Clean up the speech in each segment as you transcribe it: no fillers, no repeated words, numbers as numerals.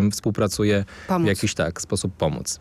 którym współpracuje w jakiś sposób pomóc.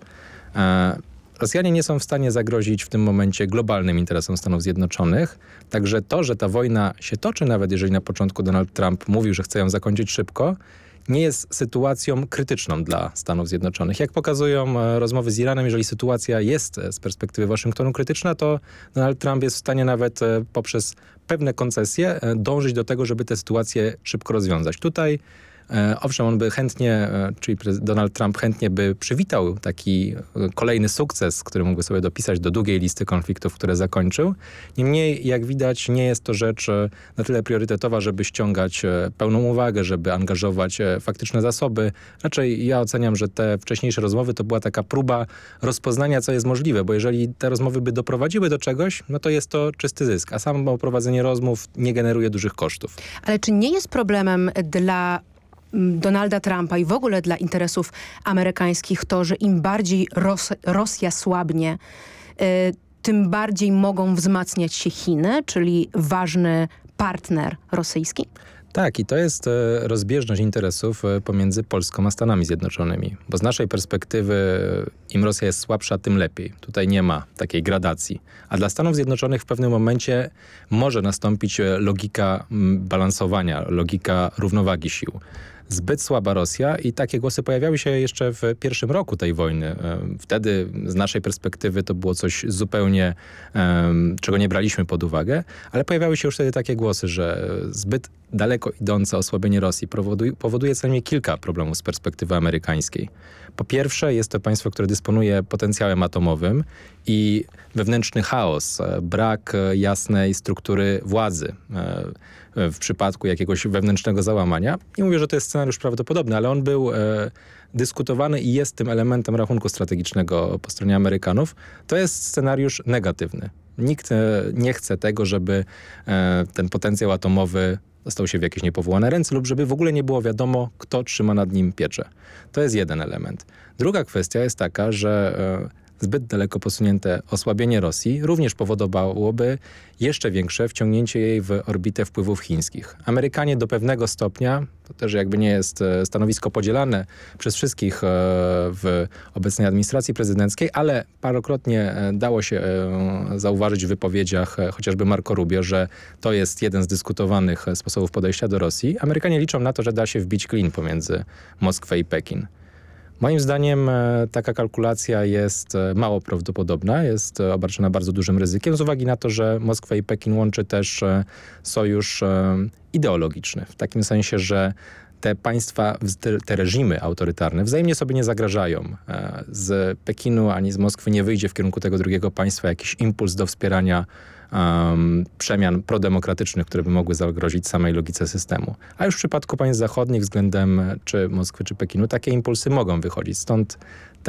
Rosjanie nie są w stanie zagrozić w tym momencie globalnym interesom Stanów Zjednoczonych. Także to, że ta wojna się toczy, nawet jeżeli na początku Donald Trump mówił, że chce ją zakończyć szybko, nie jest sytuacją krytyczną dla Stanów Zjednoczonych. Jak pokazują rozmowy z Iranem, jeżeli sytuacja jest z perspektywy Waszyngtonu krytyczna, to Donald Trump jest w stanie nawet poprzez pewne koncesje dążyć do tego, żeby tę sytuację szybko rozwiązać. Tutaj owszem, on by chętnie, czyli Donald Trump chętnie by przywitał taki kolejny sukces, który mógłby sobie dopisać do długiej listy konfliktów, które zakończył. Niemniej, jak widać, nie jest to rzecz na tyle priorytetowa, żeby ściągać pełną uwagę, żeby angażować faktyczne zasoby. Raczej ja oceniam, że te wcześniejsze rozmowy to była taka próba rozpoznania, co jest możliwe, bo jeżeli te rozmowy by doprowadziły do czegoś, no to jest to czysty zysk, a samo prowadzenie rozmów nie generuje dużych kosztów. Ale czy nie jest problemem dla Donalda Trumpa i w ogóle dla interesów amerykańskich to, że im bardziej Rosja słabnie, tym bardziej mogą wzmacniać się Chiny, czyli ważny partner rosyjski? Tak, i to jest rozbieżność interesów pomiędzy Polską a Stanami Zjednoczonymi. Bo z naszej perspektywy im Rosja jest słabsza, tym lepiej. Tutaj nie ma takiej gradacji. A dla Stanów Zjednoczonych w pewnym momencie może nastąpić logika balansowania, logika równowagi sił. Zbyt słaba Rosja i takie głosy pojawiały się jeszcze w pierwszym roku tej wojny. Wtedy z naszej perspektywy to było coś zupełnie, czego nie braliśmy pod uwagę, ale pojawiały się już wtedy takie głosy, że zbyt daleko idące osłabienie Rosji powoduje co najmniej kilka problemów z perspektywy amerykańskiej. Po pierwsze, jest to państwo, które dysponuje potencjałem atomowym i wewnętrzny chaos, brak jasnej struktury władzy w przypadku jakiegoś wewnętrznego załamania. Nie mówię, że to jest scenariusz prawdopodobny, ale on był dyskutowany i jest tym elementem rachunku strategicznego po stronie Amerykanów. To jest scenariusz negatywny. Nikt nie chce tego, żeby ten potencjał atomowy dostał się w jakieś niepowołane ręce lub żeby w ogóle nie było wiadomo, kto trzyma nad nim pieczę. To jest jeden element. Druga kwestia jest taka, że zbyt daleko posunięte osłabienie Rosji również powodowałoby jeszcze większe wciągnięcie jej w orbitę wpływów chińskich. Amerykanie do pewnego stopnia, to też jakby nie jest stanowisko podzielane przez wszystkich w obecnej administracji prezydenckiej, ale parokrotnie dało się zauważyć w wypowiedziach chociażby Marco Rubio, że to jest jeden z dyskutowanych sposobów podejścia do Rosji. Amerykanie liczą na to, że da się wbić klin pomiędzy Moskwę i Pekin. Moim zdaniem taka kalkulacja jest mało prawdopodobna, jest obarczona bardzo dużym ryzykiem z uwagi na to, że Moskwę i Pekin łączy też sojusz ideologiczny. W takim sensie, że te państwa, te reżimy autorytarne wzajemnie sobie nie zagrażają. Z Pekinu ani z Moskwy nie wyjdzie w kierunku tego drugiego państwa jakiś impuls do wspierania przemian prodemokratycznych, które by mogły zagrozić samej logice systemu. A już w przypadku państw zachodnich względem czy Moskwy, czy Pekinu takie impulsy mogą wychodzić. Stąd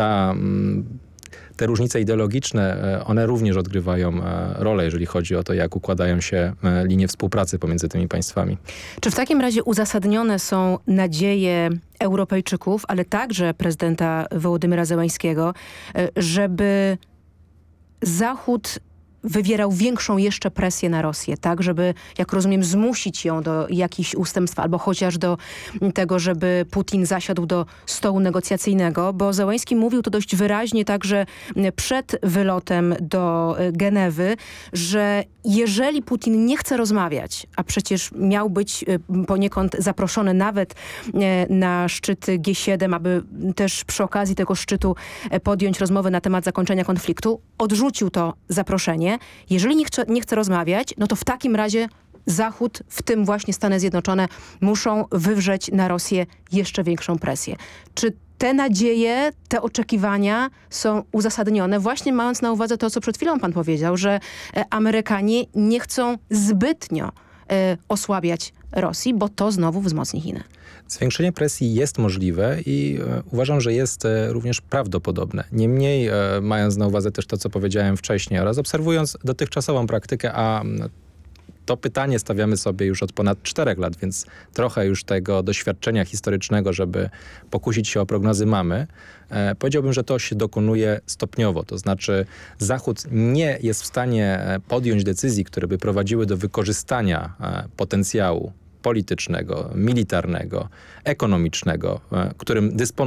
te różnice ideologiczne, one również odgrywają rolę, jeżeli chodzi o to, jak układają się linie współpracy pomiędzy tymi państwami. Czy w takim razie uzasadnione są nadzieje Europejczyków, ale także prezydenta Wołodymyra Zełańskiego, żeby Zachód wywierał większą jeszcze presję na Rosję, tak, żeby, jak rozumiem, zmusić ją do jakichś ustępstw albo chociaż do tego, żeby Putin zasiadł do stołu negocjacyjnego, bo Zełański mówił to dość wyraźnie także przed wylotem do Genewy, że jeżeli Putin nie chce rozmawiać, a przecież miał być poniekąd zaproszony nawet na szczyt G7, aby też przy okazji tego szczytu podjąć rozmowę na temat zakończenia konfliktu, odrzucił to zaproszenie. Jeżeli nie chce rozmawiać, no to w takim razie Zachód, w tym właśnie Stany Zjednoczone, muszą wywrzeć na Rosję jeszcze większą presję. Czy te nadzieje, te oczekiwania są uzasadnione, właśnie mając na uwadze to, co przed chwilą pan powiedział, że Amerykanie nie chcą zbytnio osłabiać Rosji, bo to znowu wzmocni Chiny? Zwiększenie presji jest możliwe i uważam, że jest również prawdopodobne. Niemniej, mając na uwadze też to, co powiedziałem wcześniej oraz obserwując dotychczasową praktykę, a to pytanie stawiamy sobie już od ponad 4 lat, więc trochę już tego doświadczenia historycznego, żeby pokusić się o prognozy mamy. Powiedziałbym, że to się dokonuje stopniowo. To znaczy Zachód nie jest w stanie podjąć decyzji, które by prowadziły do wykorzystania potencjału politycznego, militarnego, ekonomicznego, którym dysponuje